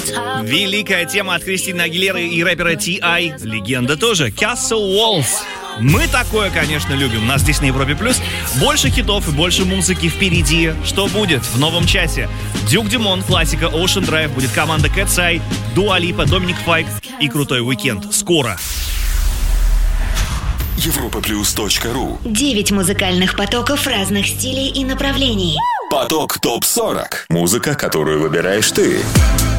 Великая тема от Кристины Агилеры и рэпера T.I. Легенда тоже. Castle Walls. Мы такое, конечно, любим. У нас здесь на Европе Плюс больше хитов и больше музыки впереди. Что будет в новом часе? Дюк Дюмон, классика, Ocean Drive, будет команда Cat's Eye, Дуа Липа, Доминик Файк и крутой уикенд. Скоро. Europaplus.ru 9 музыкальных потоков разных стилей и направлений. Поток ТОП-40. Музыка, которую выбираешь ты.